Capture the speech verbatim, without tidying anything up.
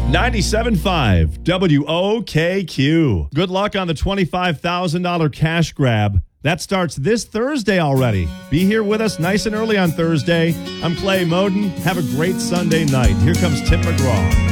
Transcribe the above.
ninety-seven point five W O K Q. Good luck on the twenty-five thousand dollars cash grab. That starts this Thursday already. Be here with us nice and early on Thursday. I'm Clay Moden. Have a great Sunday night. Here comes Tim McGraw.